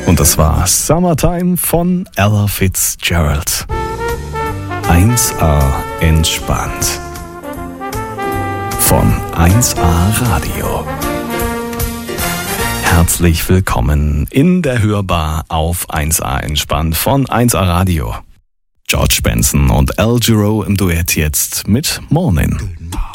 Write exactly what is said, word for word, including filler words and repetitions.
Und das war Summertime von Ella Fitzgerald. eins A entspannt. Von eins A Radio. Herzlich willkommen in der Hörbar auf eins A entspannt von eins A Radio. George Benson und Al Jarreau im Duett jetzt mit Morning.